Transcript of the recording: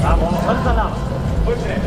啊，我们分着了，回去。